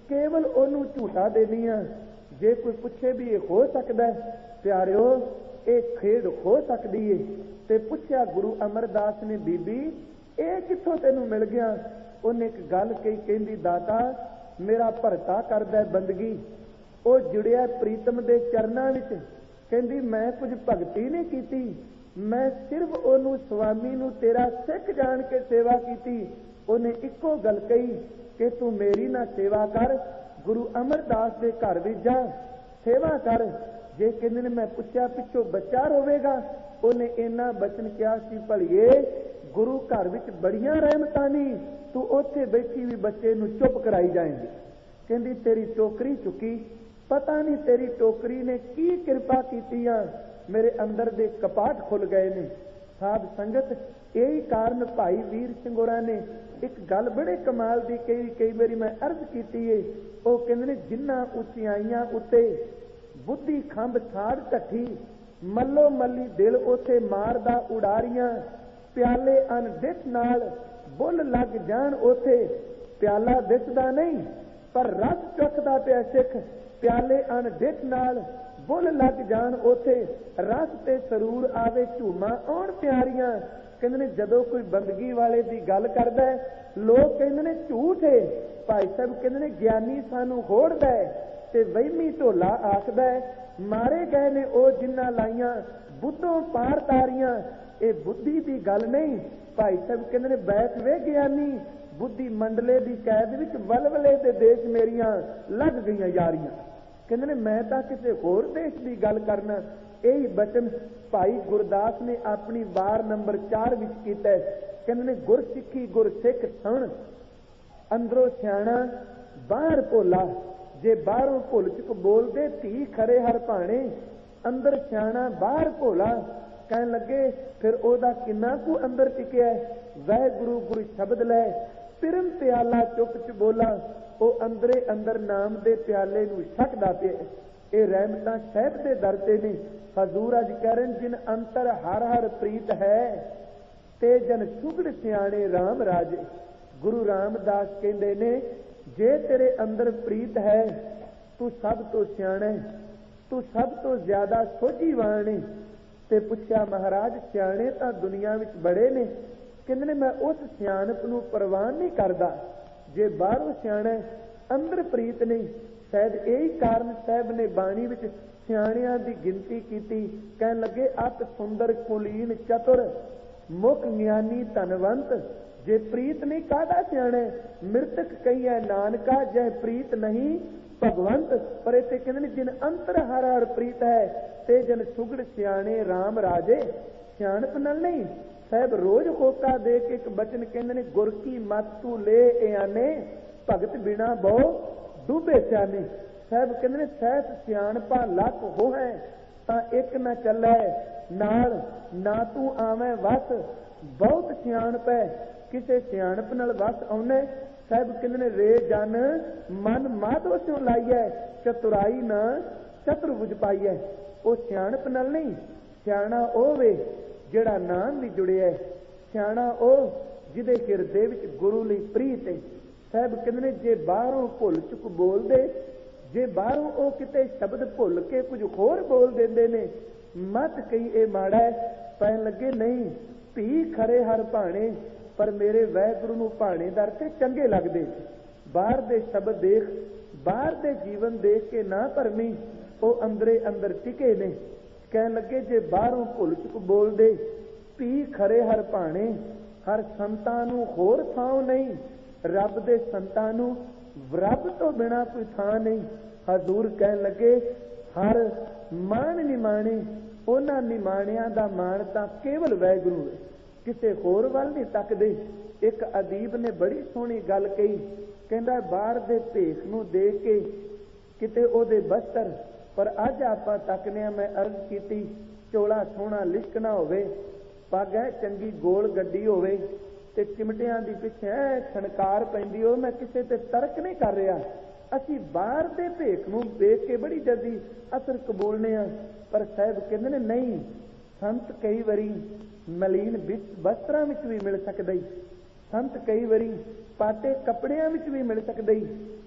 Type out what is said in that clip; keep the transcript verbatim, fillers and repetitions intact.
केवल ओनू झूठा देनी आ। जे कोई पूछे भी ये हो सकता है, प्यारिओ ये खेड हो सकती है। ते पूछया गुरु अमरदास ने, बीबी ये कित्थों तैनू मिल गया? उन्हें एक गल कही, कहंदी दाता मेरा भरता करदा बंदगी, वो जुड़िया प्रीतम दे चरनां विच। कहंदी मैं कुछ भगती नहीं कीती, मैं सिर्फ ओनू स्वामी नू तेरा सिख जान के सेवा कीती। उन्हें इक्को गल कही कि तू मेरी ना सेवा कर, गुरु अमरदास दे घर विच जा सेवा कर। जे कहंदे ने मैं पुछया पिछों बच्चा होवेगा, उन्हें इन्ना बचन किया सी, भलिए गुरु घर विच बड़ियां रहमतां नी, तू उत्थे बैठी भी बच्चे नू चुप कराई जाएंगी। कहंदी तेरी टोकरी चुकी, पता नहीं तेरी टोकरी ने की कृपा कीती आ, मेरे अंदर दे कपाट खुल गए ने। साध संगत यही कारण भाई वीर सिंह होरां ने एक गल बड़े कमाल दी कई कई बारी मैं अर्ज कीती है। वो कहंदे ने जिन्हां उचियाइयां उत्ते बुद्धि खंभ छाड़ ढठी, मल्लो मल्ली दिल उथे मारदा उड़ारियां, प्याले अनडिठ नाल बुल लग जान उथे। प्याला दिसदा नहीं पर रस चुकदा पिया सिख, प्याले अनडिठ नाल बुल लग जान उथे। रस ते सरूर आवे झूमा आउण प्यारियां। कहंदे ने जदों कोई बंदगी वाले दी गल करदा है, लोग कहंदे ने झूठ है। भाई साहब कहंदे ने ज्ञानी सानू होड़दा है ते वहमी ढोला आखदा है, मारे गए ने ओ जिन्ना लाइयां बुद्धों पार तारियां। ये बुद्धि की गल नहीं। भाई साहब कहंदे ने बैठ वे ज्ञानी, बुद्धि मंडले की कैद विच वलवले दे देश मेरियां लग गईयां यारियां। कहंदे ने मैं तां किसी होर देश की गल करना। यही बचन भाई गुरदास ने अपनी वार नंबर चार विच कीता है। कहंदे ने गुर सिੱਖੀ गुर सिख सुण, अंदरों सियाणा बाहर भोला, जे बाहरों भुल चुक बोलदे धी खरे हर भाणे, अंदर सियाणा बाहर भोला। कहन लगे फिर ओदा किन्ना कु अंदर टिकिया है, वह गुरु गुरु शब्द लै पिरम प्याला चुप च बोला। वो अंदरे अंदर नाम दे प्याले नू छकदा पिया। ये रहमतां साहिब दे दर ते ने। हजूर अज कह रहे जिन अंतर हर हर प्रीत है, ते जन सुगड़ सियाणे राम राजे। गुरु रामदास कहंदे ने जे तेरे अंदर प्रीत है, तू सब तो सियाणा है, तू सब तो ज्यादा सोझीवान है। ते पुछया महाराज सियाणे तां दुनिया विच बड़े ने, कहंदे ने मैं उस सियाणप नूं परवान नहीं करदा जे बाहरों सियाणा अंदर प्रीत नहीं। शायद यही कारण साहब ने बाणी विच सियाणियां दी गिनती कीती। कहन लगे अत सुंदर कुलीन चतुर, मुख ज्ञानी धनवंत, जे प्रीत नहीं कादा सियाणे। मृतक कहिए नानका जह प्रीत नहीं भगवंत। पर इत्थे कहंदे ने जिन अंतर हर हर प्रीत है, ते जन सुगड़ सियाणे राम राजे। सियाणप नाल नहीं साहब रोज होका दे के एक बचन कहंदे ने गुर की मत तू ले आने, भगत बिना बहु डूबे सियाने। साहब कहंदे ने सहस सियाणपा लख हो है, तां एक न चलै नाल, ना तू आवें वस। बहुत सियाणप है, किसे सियाणप नाल वस आउने। साहब कहंदे ने रे जन मन माधो स्यों लाइए, चतुराई न चतुर बुझ पाइए। वो सियाणप नाल नहीं, सियाणा ओ वे जिहड़ा नाम भी जुड़िया है, सियाणा ओ जिहदे हिरदे विच गुरु लई प्रीत है। साहब कहंदे ने जे बाहरों भुल चुक बोलदे, जे बाहरों ओ किते शब्द भुल के कुछ होर बोल देंदे ने, मत कही ए माड़ा है। कहन लगे नहीं धी खरे हर भाणे, पर मेरे वाहिगुरू नूं भाणेदार ते चंगे लगदे। बाहर दे शब्द देख, बाहर दे जीवन देख के ना भरमी, ओ अंदरे अंदर टिके ने। कहन लगे जे बाहरों भुल चुक बोलदे, धी खरे हर भाणे, हर संतां नूं होर थां नहीं, रब दे संतां नूं रब तो बिना कोई थां नहीं। हजूर कहन लगे हर मान निमाणे, उन्हां निमाणियां दा मान तां केवल वाहिगुरू है, किसे होर वल नहीं तकदे। एक अदीब ने बड़ी सोहनी गल कही, कहंदा बाहर दे भेख नूं देख के किते ओदे बस्तर, पर अज आपां तकने मैं अर्ज कीती चोला सोहना लिशकना होवे, पग है चंगी गोल गड्डी होवे ते चिमटियां दी पिछे छणकार पैंदी हो, मैं किसे ते तरक नहीं कर रहा। असीं बाहर दे भेख नूं देख के बड़ी जल्दी असर कबूलने आ, पर साहब कहंदे ने नहीं, संत कई वारी मलीन वस्त्रां विच भी मिल सकदे, संत कई वारी पाटे कपड़ियां विच भी मिल सकदे,